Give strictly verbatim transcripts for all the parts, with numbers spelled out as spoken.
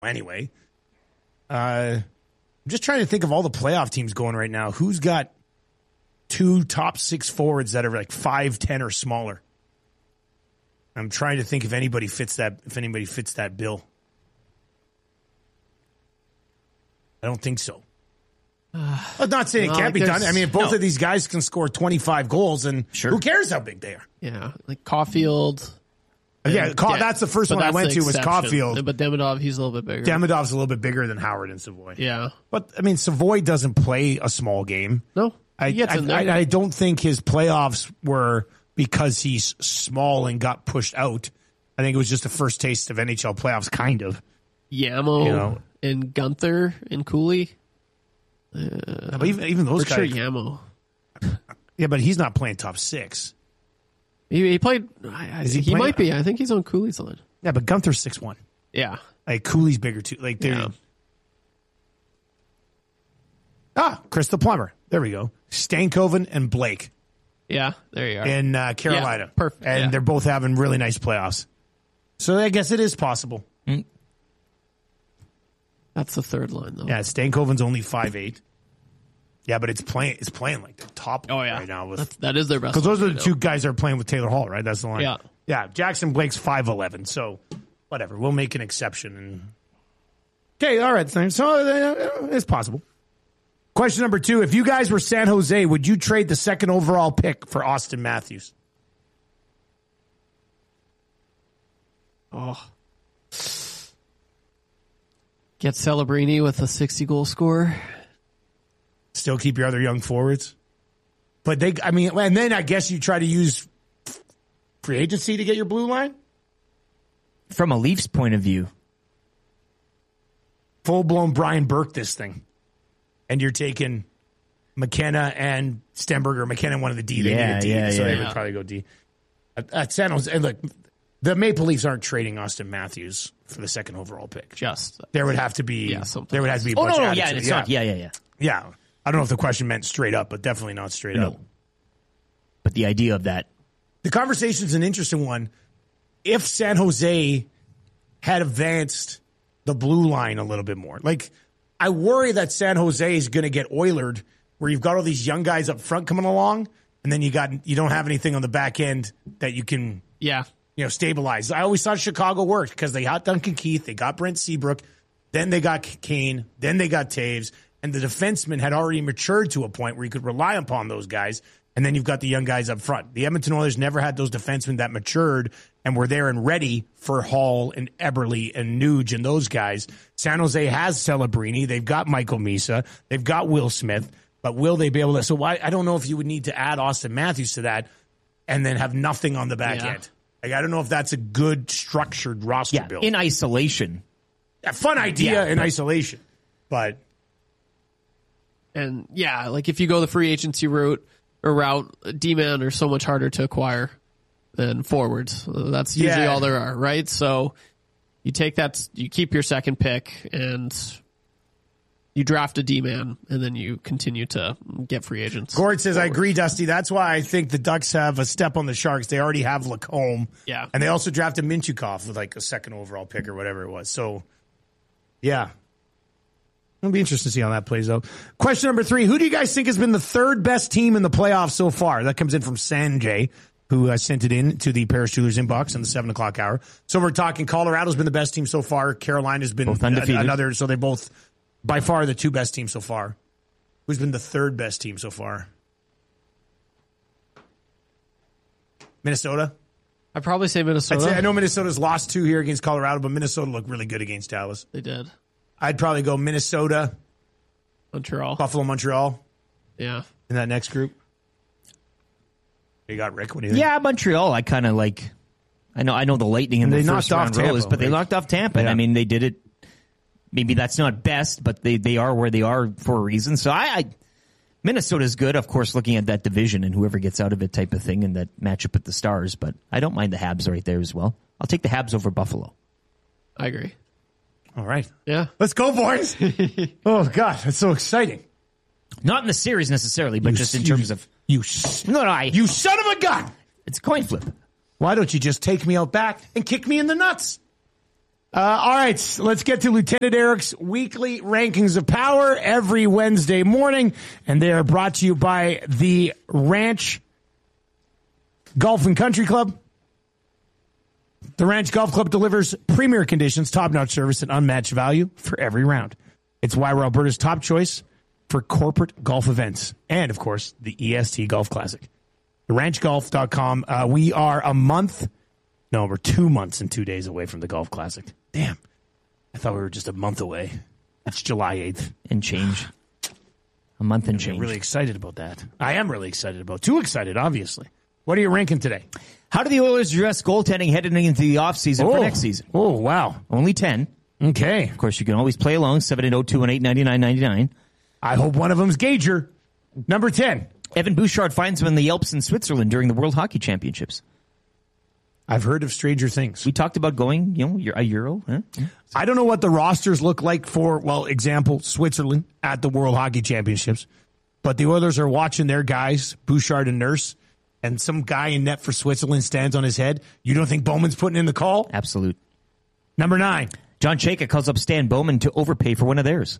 anyway. Uh, I'm just trying to think of all the playoff teams going right now. Who's got two top six forwards that are like five ten or smaller? I'm trying to think if anybody fits that. If anybody fits that bill, I don't think so. Uh, I'm not saying it no, can't like be done. I mean, both no. of these guys can score twenty-five goals, and sure. who cares how big they are? Yeah, like Caulfield. Yeah, and, Ca- yeah, that's the first one I went to was Caulfield. But Demidov, he's a little bit bigger. Demidov's a little bit bigger than Howard and Savoy. Yeah. But, I mean, Savoy doesn't play a small game. No. I, He gets in I, there. I, I don't think his playoffs were because he's small and got pushed out. I think it was just a first taste of N H L playoffs, kind of. Yamo You know. and Gunther and Cooley. Uh, but even, even those For guys. sure, Yamo. Yeah, but he's not playing top six. He, he played. I, Is he he playing- might be. I think he's on Cooley's line. Yeah, but Gunther's six one. Yeah. Like, Cooley's bigger, too. Like, they're. Yeah. Ah, Chris the Plumber. There we go. Stankoven and Blake Yeah. There you are. in uh, Carolina. Yeah, perfect, And yeah. they're both having really nice playoffs. So I guess it is possible. That's the third line, though. Yeah, Stankoven's only five eight. Yeah, but it's playing it's playing like the top Oh, yeah. right now. with That's, that is their best. Because those are line the right two now. guys that are playing with Taylor Hall, right? That's the line. Yeah. Yeah, Jackson Blake's five eleven, so whatever. We'll make an exception. And okay, all right. So uh, it's possible. Question number two. If you guys were San Jose, would you trade the second overall pick for Austin Matthews? Oh. Get Celebrini with a sixty-goal score. Still keep your other young forwards? But they, I mean, and then I guess you try to use free agency to get your blue line? From a Leafs point of view. Full-blown Brian Burke this thing. And you're taking McKenna and Stenberger. McKenna one of the D. They Yeah, need a D, yeah, so yeah. they would probably go D. At, at San Jose, and look, the Maple Leafs aren't trading Austin Matthews for the second overall pick. Just. There would have to be, Yeah, something there would have to be a Oh, bunch no, no, of yeah, attitude. it's not. Yeah, yeah, yeah. Yeah. I don't know if the question meant straight up, but definitely not straight No. up. But the idea of that. The conversation's an interesting one. If San Jose had advanced the blue line a little bit more, like I worry that San Jose is going to get oilered, where you've got all these young guys up front coming along, and then you got you don't have anything on the back end that you can Yeah. you know stabilize. I always thought Chicago worked because they got Duncan Keith, they got Brent Seabrook, then they got Kane, then they got Taves, and the defensemen had already matured to a point where you could rely upon those guys. And then you've got the young guys up front. The Edmonton Oilers never had those defensemen that matured and were there and ready for Hall and Eberle and Nuge and those guys. San Jose has Celebrini. They've got Michael Misa. They've got Will Smith. But will they be able to? So why, I don't know if you would need to add Austin Matthews to that and then have nothing on the back Yeah. end. Like, I don't know if that's a good structured roster Yeah, build. in isolation. A fun idea Yeah. in isolation. But And yeah, like if you go the free agency route or route, D-man are so much harder to acquire than forwards. That's usually Yeah. all there are, right? So you take that, you keep your second pick and you draft a D-man and then you continue to get free agents. Gord says, I forward. agree, Dusty. That's why I think the Ducks have a step on the Sharks. They already have Lacombe. Yeah. And they also drafted Minchukov with like a second overall pick or whatever it was. So, yeah. It'll be interesting to see how that plays out. Question number three. Who do you guys think has been the third best team in the playoffs so far? That comes in from Sanjay, who uh, sent it in to the Paris Steelers inbox in the seven o'clock hour. So we're talking Colorado's been the best team so far. Carolina's been Both undefeated. a- another. So they're both by far the two best teams so far. Who's been the third best team so far? Minnesota? I'd probably say I'd Minnesota. say, I know Minnesota's lost two here against Colorado, but Minnesota looked really good against Dallas. They did. I'd probably go Minnesota, Montreal. Buffalo, Montreal Yeah. in that next group. You got Rick. What do you think? Yeah, Montreal, I kind of like. I know I know the Lightning in And the they first knocked off round Tampa, rollers, but they like- knocked off Tampa. And Yeah. I mean, they did it. Maybe that's not best, but they, they are where they are for a reason. So I, I Minnesota's good, of course, looking at that division and whoever gets out of it type of thing and that matchup with the Stars. But I don't mind the Habs right there as well. I'll take the Habs over Buffalo. I agree. All right. Yeah. Let's go, boys. Oh, God. That's so exciting. Not in the series necessarily, but You just in s- terms you- of You, s- no, no, I, you son of a gun. it's a coin flip. Why don't you just take me out back and kick me in the nuts? Uh, all right, let's get to Lieutenant Eric's weekly rankings of power every Wednesday morning, and they are brought to you by the Ranch Golf and Country Club. The Ranch Golf Club delivers premier conditions, top-notch service, and unmatched value for every round. It's why we're Alberta's top choice for corporate golf events, and, of course, the E S T Golf Classic. the ranch golf dot com. Uh, we are a month, no, we're two months and two days away from the Golf Classic. Damn. I thought we were just a month away. It's July eighth. And change. A month and change. I'm really excited about that. I am really excited about Too excited, obviously. What are you ranking today? How do the Oilers address goaltending heading into the offseason oh. for next season? Oh, wow. Only ten. Okay. Of course, you can always play along, seven eight zero, two one eight, nine nine nine nine. I hope one of them's Gager. Number ten. Evan Bouchard finds him in the Alps in Switzerland during the World Hockey Championships. I've heard of stranger things. We talked about going, you know, a Euro. Huh? I don't know what the rosters look like for, well, example, Switzerland at the World Hockey Championships. But the Oilers are watching their guys, Bouchard and Nurse, and some guy in net for Switzerland stands on his head. You don't think Bowman's putting in the call? Absolute. Number nine. John Chayka calls up Stan Bowman to overpay for one of theirs.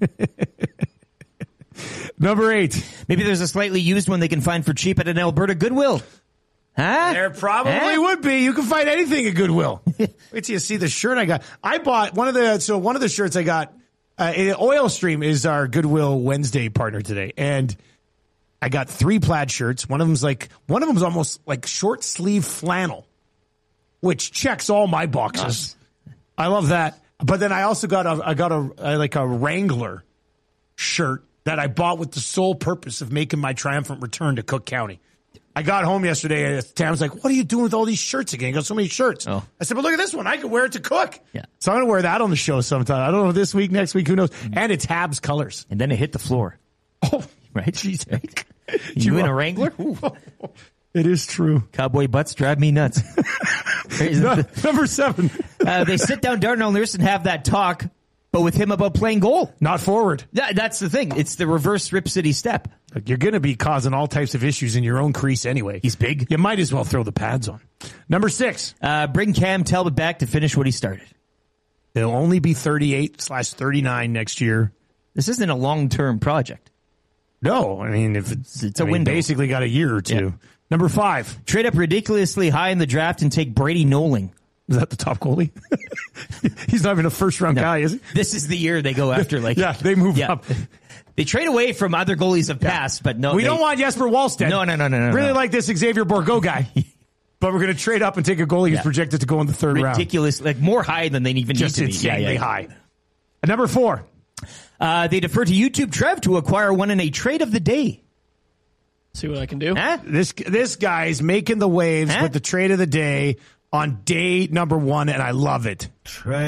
Number eight. Maybe there's a slightly used one they can find for cheap at an Alberta Goodwill. Huh? There probably huh? would be. You can find anything at Goodwill. Wait till you see the shirt I got. I bought one of the, so one of the shirts I got, uh, Oil Stream is our Goodwill Wednesday partner today. And I got three plaid shirts. One of them's like, one of them's almost like short sleeve flannel, which checks all my boxes. Oh. I love that. But then I also got a, I got a, a, like a Wrangler shirt that I bought with the sole purpose of making my triumphant return to Cook County. I got home yesterday and Tam's like, what are you doing with all these shirts again? You got so many shirts. Oh. I said, but look at this one. I could wear it to cook. Yeah. So I'm going to wear that on the show sometime. I don't know, this week, next week, who knows? Mm-hmm. And it's Habs colors. And then it hit the floor. Oh, right? Jeez. You, you in a Wrangler? It is true. Cowboy butts drive me nuts. no, number seven. uh, they sit down Darnell Nurse and have that talk, but with him about playing goal. Not forward. Yeah, that's the thing. It's the reverse Rip City step. Look, you're going to be causing all types of issues in your own crease anyway. He's big. You might as well throw the pads on. Number six. Uh, bring Cam Talbot back to finish what he started. He'll only be thirty-eight slash thirty-nine next year. This isn't a long-term project. No, I mean, if it's, it's a I mean, window. Basically got a year or two. Yeah. Number five. Trade up ridiculously high in the draft and take Brady Noling. Is that the top goalie? He's not even a first-round no. guy, is he? This is the year they go after. Like, yeah, they move yeah. up. They trade away from other goalies of past, but no. We they, don't want Jesper Wallstedt. No, no, no, no, no. Really no. like this Xavier Bourgault guy. But we're going to trade up and take a goalie who's yeah. projected to go in the third Ridiculous, round. Ridiculous, like more high than they even Just need to be. insanely yeah, yeah, yeah. high. And number four. Uh, they defer to YouTube Trev to acquire one in a trade of the day. See what I can do. Huh? This this guy's making the waves huh? with the trade of the day on day number one, and I love it. Trade.